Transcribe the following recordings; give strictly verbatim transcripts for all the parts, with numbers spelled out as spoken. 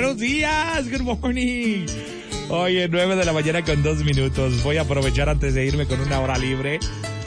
buenos días, good morning. Oye, nueve de la mañana con dos minutos. Voy a aprovechar antes de irme con una hora libre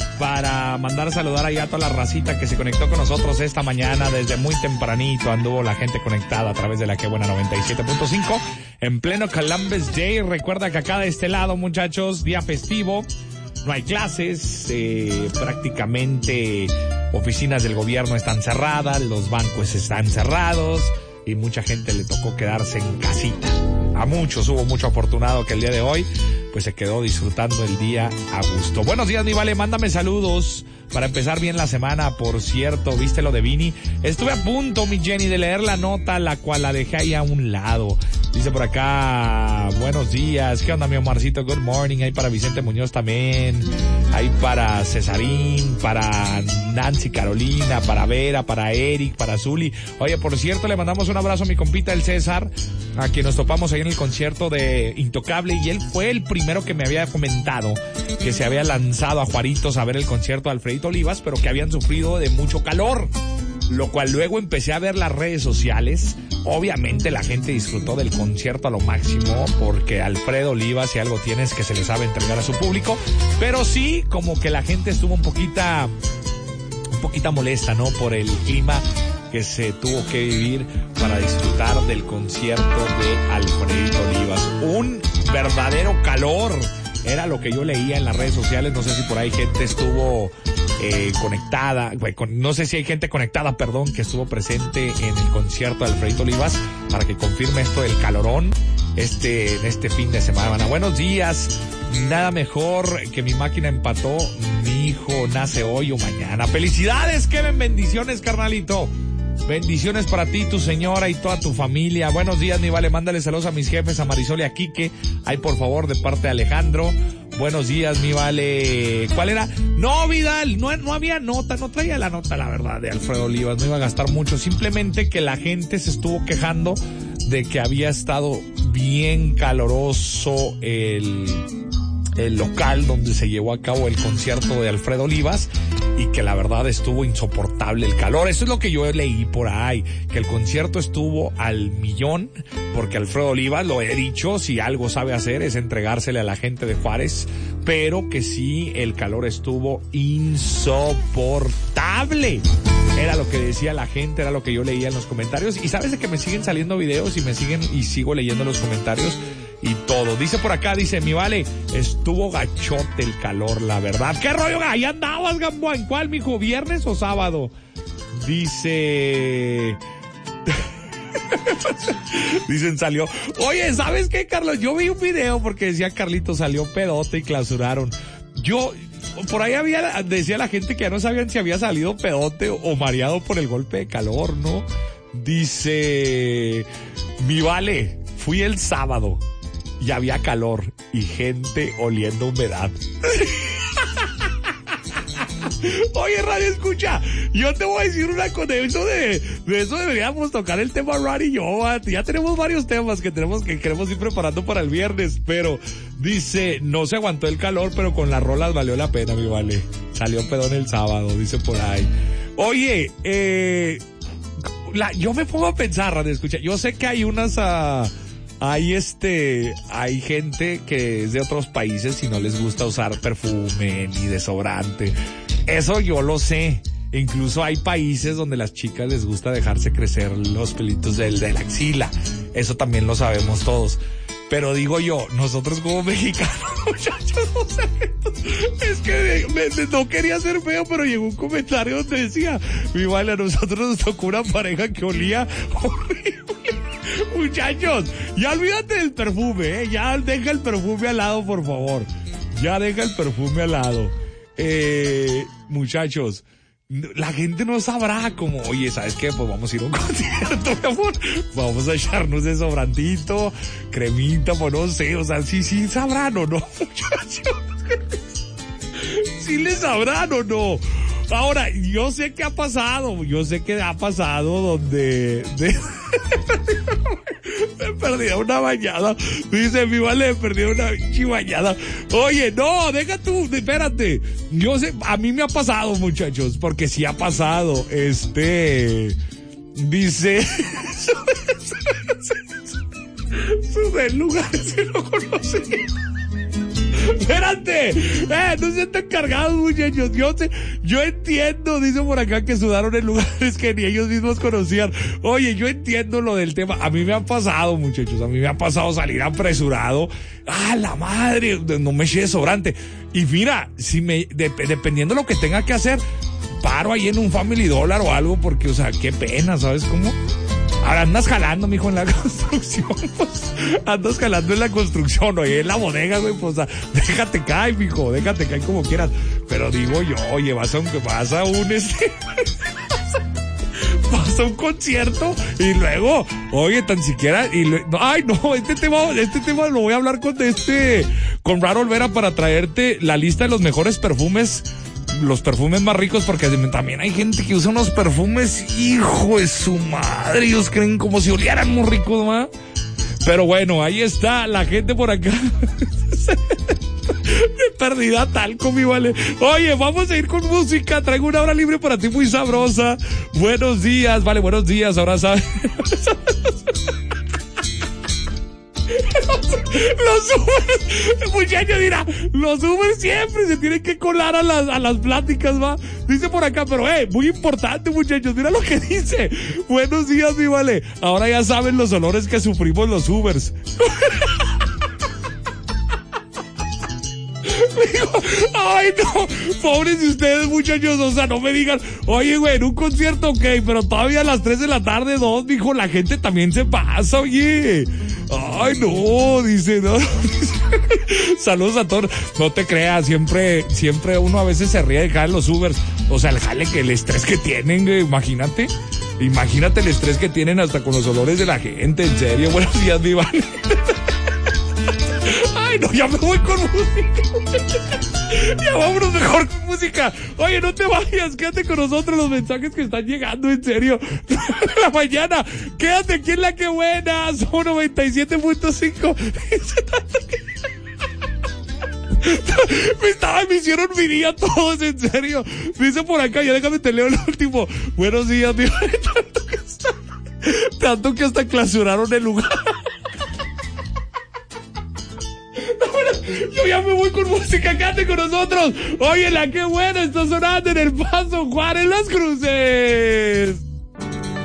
para mandar a saludar allá a toda la racita que se conectó con nosotros esta mañana. Desde muy tempranito anduvo la gente conectada a través de la Que Buena noventa y siete punto cinco en pleno Columbus Day. Recuerda que acá de este lado, muchachos, día festivo, no hay clases, eh, prácticamente oficinas del gobierno están cerradas, los bancos están cerrados y mucha gente le tocó quedarse en casita. A muchos, hubo mucho afortunado que el día de hoy pues se quedó disfrutando el día a gusto. Buenos días, mi Vale, mándame saludos para empezar bien la semana. Por cierto, ¿viste lo de Vini? Estuve a punto, mi Jenny, de leer la nota, la cual la dejé ahí a un lado. Dice por acá, buenos días, ¿qué onda, mi Omarcito? Good morning. Hay para Vicente Muñoz también, hay para Cesarín, para Nancy Carolina, para Vera, para Eric, para Zuli. Oye, por cierto, le mandamos un abrazo a mi compita el César, a quien nos topamos ahí en el concierto de Intocable, y él fue el primero que me había comentado que se había lanzado a Juaritos a ver el concierto de Alfredito Olivas, pero que habían sufrido de mucho calor. Lo cual luego empecé a ver las redes sociales. Obviamente la gente disfrutó del concierto a lo máximo, porque Alfredo Olivas, si algo tiene, es que se le sabe entregar a su público. Pero sí, como que la gente estuvo un poquita, un poquita molesta, ¿no? Por el clima que se tuvo que vivir para disfrutar del concierto de Alfredito Olivas. Un verdadero calor. Era lo que yo leía en las redes sociales. No sé si por ahí gente estuvo eh, conectada, no sé si hay gente conectada, perdón, que estuvo presente en el concierto de Alfredito Olivas para que confirme esto del calorón este, en este fin de semana. Buenos días. Nada mejor que mi máquina empató. Mi hijo nace hoy o mañana. ¡Felicidades, Kevin! Bendiciones, carnalito. Bendiciones para ti, tu señora y toda tu familia. Buenos días, mi Vale. Mándale saludos a mis jefes, a Marisol y a Quique. Ay, por favor, de parte de Alejandro. Buenos días, mi Vale. ¿Cuál era? No, Vidal, no, no había nota, no traía la nota, la verdad, de Alfredo Olivas. No iba a gastar mucho. Simplemente que la gente se estuvo quejando de que había estado bien caloroso el... el local donde se llevó a cabo el concierto de Alfredo Olivas, y que la verdad estuvo insoportable el calor. Eso es lo que yo leí por ahí, que el concierto estuvo al millón, porque Alfredo Olivas, lo he dicho, si algo sabe hacer es entregársele a la gente de Juárez, pero que sí, el calor estuvo insoportable. Era lo que decía la gente, era lo que yo leía en los comentarios. Y sabes de que me siguen saliendo videos y me siguen y sigo leyendo los comentarios y todo. Dice por acá, dice, mi Vale, estuvo gachote el calor, la verdad. ¿Qué rollo? Ahí andabas, Gamboa. ¿En cuál, mijo? ¿Viernes o sábado? Dice... Dicen, salió. Oye, ¿sabes qué, Carlos? Yo vi un video porque decía Carlito salió pedote y clausuraron. Yo... Por ahí había, decía la gente que ya no sabían si había salido pedote o mareado por el golpe de calor, ¿no? Dice, mi Vale, fui el sábado y había calor y gente oliendo humedad. Oye, radio escucha, yo te voy a decir una cosa de eso de, de eso deberíamos tocar el tema Rari y yo. Ya tenemos varios temas que tenemos que queremos ir preparando para el viernes, pero dice, no se aguantó el calor, pero con las rolas valió la pena, mi Vale. Salió pedón el sábado, dice por ahí. Oye, eh, la, yo me pongo a pensar, radio escucha, yo sé que hay unas, uh, hay este, hay gente que es de otros países y no les gusta usar perfume ni desodorante. Eso yo lo sé. Incluso hay países donde las chicas les gusta dejarse crecer los pelitos de, de la axila. Eso también lo sabemos todos. Pero digo yo, nosotros como mexicanos, muchachos, o sea, es que me, me, no quería ser feo, pero llegó un comentario donde decía, mi Vale, a nosotros nos tocó una pareja que olía horrible. Muchachos, ya olvídate del perfume, ¿eh? Ya deja el perfume al lado, por favor. Ya deja el perfume al lado. Eh, muchachos, la gente no sabrá como, oye, ¿sabes qué? Pues vamos a ir a un concierto, mi amor. Vamos a echarnos desobrantito, cremita, pues no sé, o sea, sí, sí sabrán o no, muchachos. Sí les sabrán o no. Ahora, yo sé que ha pasado, yo sé que ha pasado donde... De, me perdí una bañada. Dice, mi Vale, me perdí una chivañada. Oye, no, deja tú, espérate. Yo sé, a mí me ha pasado, muchachos, porque sí ha pasado. Este... Dice... el lugar ese lo conocí. Espérate, eh, no sean tan cargados, muchachos. Yo sé, yo entiendo, dice por acá, que sudaron en lugares que ni ellos mismos conocían. Oye, yo entiendo lo del tema. A mí me ha pasado, muchachos, a mí me ha pasado salir apresurado. Ah, la madre, no me eché desodorante. Y mira, si me, de, dependiendo de lo que tenga que hacer, paro ahí en un Family Dollar o algo, porque, o sea, qué pena, ¿sabes cómo? Ahora andas jalando, mijo, en la construcción, pues, andas jalando en la construcción, oye, en la bodega, güey, pues, o sea, déjate caer, mijo, déjate caer como quieras. Pero digo yo, oye, vas a un, vas a un, este, vas a un concierto y luego, oye, tan siquiera, y luego, ay, no, este tema, este tema lo voy a hablar con este, con Raro Olvera para traerte la lista de los mejores perfumes, los perfumes más ricos, porque también hay gente que usa unos perfumes, hijo de su madre, ellos creen como si olieran muy ricos, ¿no? Pero bueno, ahí está la gente por acá. De perdida talco, mi vale. Oye, vamos a ir con música. Traigo una hora libre para ti muy sabrosa. Buenos días, vale, buenos días. Ahora sabes. Los Uber, muchachos, mira, los Uber siempre se tienen que colar a las, a las pláticas, va. Dice por acá, pero eh, muy importante, muchachos, mira lo que dice. Buenos días, mi vale. Ahora ya saben los olores que sufrimos los Ubers. Digo, ay no, pobres de ustedes, muchachos, o sea, no me digan, oye, güey, en un concierto, ok, pero todavía a las tres de la tarde, dos, dijo, la gente también se pasa, oye. Ay, no, dice, no. Saludos a todos. No te creas, siempre, siempre uno a veces se ríe de jale los Ubers. O sea, el jale que el estrés que tienen, güey, imagínate. Imagínate el estrés que tienen hasta con los olores de la gente, en serio. Buenos días, mi vale. Ay, no, ya me voy con música. Ya vámonos mejor con música. Oye, no te vayas, quédate con nosotros, los mensajes que están llegando, en serio. La mañana, quédate aquí en La Que Buena, son noventa y siete punto cinco. Me estaba, me hicieron mi día todos, en serio. Dice por acá, ya déjame te leo el último. Buenos días, mi madre, tanto que hasta, tanto que hasta clausuraron el lugar. Yo ya me voy con música, quédate con nosotros. Oye, La Que Buena está sonando en El Paso, Juárez, Las Cruces.